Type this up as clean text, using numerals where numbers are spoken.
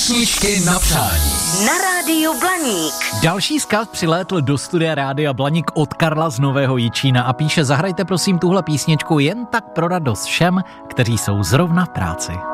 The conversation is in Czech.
Písničky na přání. Na rádiu Blaník. Další skaz přilétl do studia Rádia Blaník od Karla z Nového Jičína a píše: zahrajte prosím tuhle písničku jen tak pro radost všem, kteří jsou zrovna v práci.